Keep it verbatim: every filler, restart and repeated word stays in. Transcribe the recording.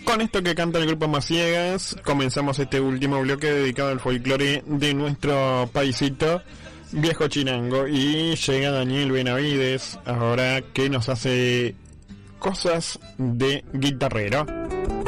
con esto que canta el grupo Maciegas, comenzamos este último bloque dedicado al folclore de nuestro paisito viejo chinango. Y llega Daniel Benavides, ahora que nos hace cosas de guitarrero.